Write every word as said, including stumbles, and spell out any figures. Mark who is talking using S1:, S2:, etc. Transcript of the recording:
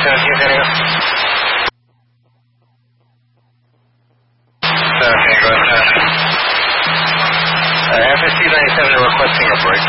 S1: seventeen, San Diego. seventeen, go ahead. Uh, F S C ninety-seven requesting a break.